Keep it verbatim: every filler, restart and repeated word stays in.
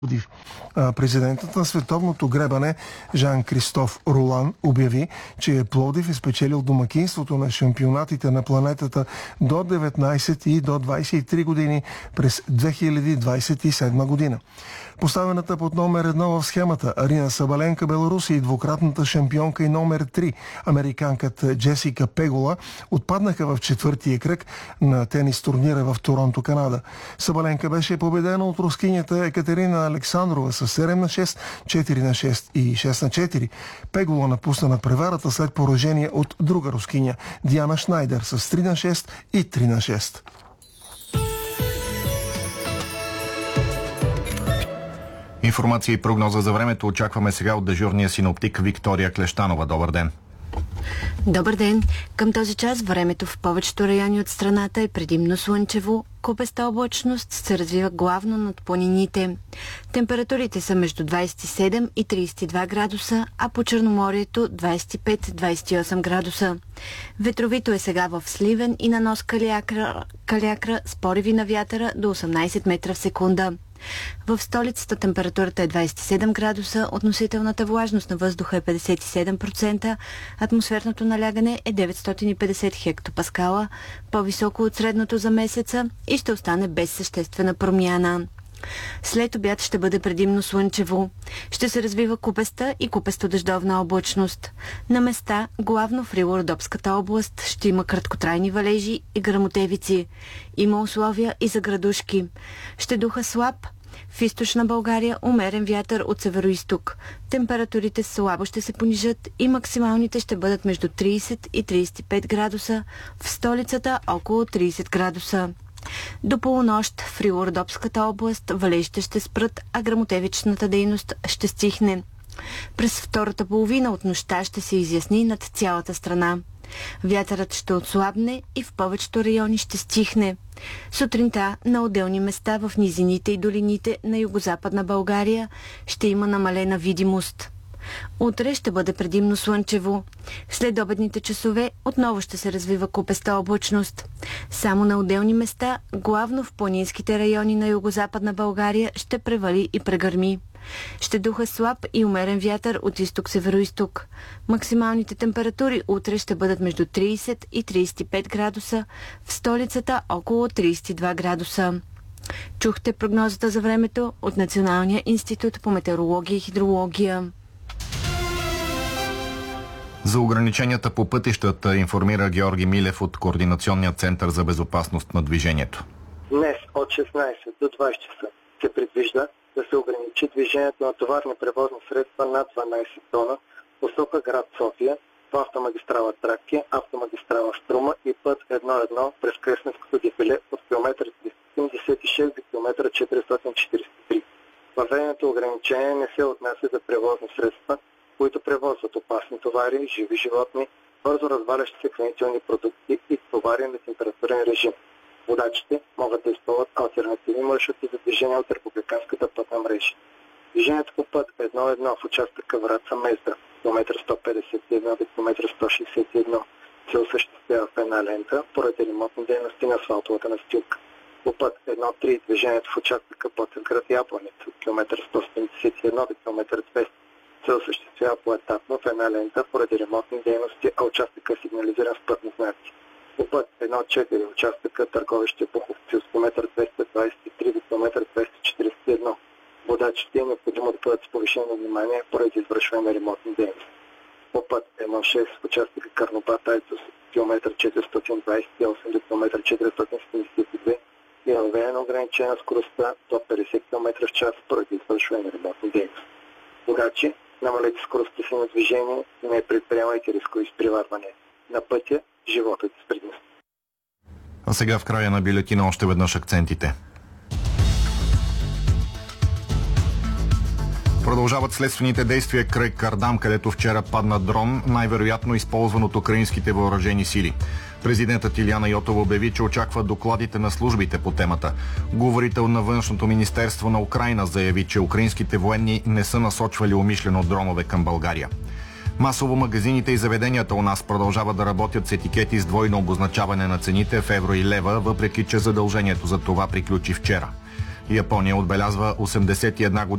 Президентът на световното гребане Жан-Кристоф Ролан обяви, че Пловдив е спечелил домакинството на шампионатите на планетата до деветнайсет и до двайсет и три години през две хиляди двайсет и седма година. Поставената под номер едно в схемата Арина Сабаленка, Беларус, и двукратната шампионка и номер три американката Джесика Пегола отпаднаха в четвъртия кръг на тенис турнира в Торонто, Канада. Сабаленка беше победена от рускинята Екатерина Александрова с седем на шест, четири на шест и шест на четири. Пегола напусна на преварата след поражение от друга рускиня Диана Шнайдер с три на шест и три на шест. Информация и прогноза за времето очакваме сега от дежурния синоптик Виктория Клещанова. Добър ден! Добър ден! Към този час времето в повечето райони от страната е предимно слънчево. Купеста облачност се развива главно над планините. Температурите са между двайсет и седем и трийсет и два градуса, а по Черноморието двайсет и пет до двайсет и осем градуса. Ветровито е сега в Сливен и на нос Калиакра, Калиакра с пориви на вятъра до осемнайсет метра в секунда. В столицата температурата е двайсет и седем градуса, относителната влажност на въздуха е петдесет и седем процента, атмосферното налягане е деветстотин и петдесет хектопаскала, по-високо от средното за месеца и ще остане без съществена промяна. След обяд ще бъде предимно слънчево. Ще се развива купеста и купесто-дъждовна облачност. На места, главно в Рило-Родопската област, ще има краткотрайни валежи и гръмотевици. Има условия и за градушки. Ще духа слаб. В източна България умерен вятър от североизток. Температурите слабо ще се понижат и максималните ще бъдат между трийсет и трийсет и пет градуса, в столицата около трийсет градуса. До полунощ в Рило-Родопската област валежите ще спрат, а гръмотевичната дейност ще стихне. През втората половина от нощта ще се изясни над цялата страна. Вятърът ще отслабне и в повечето райони ще стихне. Сутринта на отделни места в низините и долините на югозападна България ще има намалена видимост. Утре ще бъде предимно слънчево. След обедните часове отново ще се развива купеста облачност. Само на отделни места, главно в планинските райони на югозападна България, ще превали и прегърми. Ще духа слаб и умерен вятър от изток-североизток. Максималните температури утре ще бъдат между трийсет и трийсет и пет градуса, в столицата около трийсет и два градуса. Чухте прогнозата за времето от Националния институт по метеорология и хидрология. За ограниченията по пътищата информира Георги Милев от Координационния център за безопасност на движението. Днес от шестнайсет до двайсет часа се предвижда да се ограничи движението на товарни превозни средства над дванайсет тона посока град София по автомагистрала Тракия, автомагистрала Струма и път едно едно през Кресненското дефиле от километър триста седемдесет и шест до километър четиристотин четирийсет и три. Въведеното ограничение не се отнася за превозни средства, които превозват опасни товари, живи животни, бързо развалящи се хранителни продукти и товари на температурен режим. Водачите могат да използват алтернативни маршрути за движение от републиканската пътна мрежа. Движението по път едно едно в участъка Враца-Мездра, километър сто петдесет и едно до километър сто шейсет и едно, се осъществява в една лента поради ремонтни дейности на асфалтовата настилка. По път едно три движението в участъка Ботевград Ябланица, километър сто седемдесет и едно до километър двеста, се осъществява поетапно в една лента поради ремонтни дейности, а участъка е сигнализиран с пътни знаци. По път едно четири участъка Търговище Буховци от километър двеста двайсет и три до километър двеста четирийсет и едно. Водачите е необходимо да бъдат с повишено внимание поради извършване на ремонтни дейности. По път едно шест участъка Карнобат-Айцус от километър четиристотин двайсет и осем до километър четиристотин седемдесет и две и е въведена ограничена скоростта до петдесет километра в час поради извършване на ремонтни дейности. Водачи, намалете скоростта си на движение и не предприемайте рискови изпреварвания. На пътя животът е пред нас. А сега в края на бюлетина още веднъж акцентите. Продължават следствените действия край Кардам, където вчера падна дрон, най-вероятно използван от украинските въоръжени сили. Президентът Илияна Йотова обяви, че очаква докладите на службите по темата. Говорител на Външното министерство на Украйна заяви, че украинските военни не са насочвали умишлено дронове към България. Масово магазините и заведенията у нас продължават да работят с етикети с двойно обозначаване на цените в евро и лева, въпреки че задължението за това приключи вчера. Япония отбелязва осемдесет и една години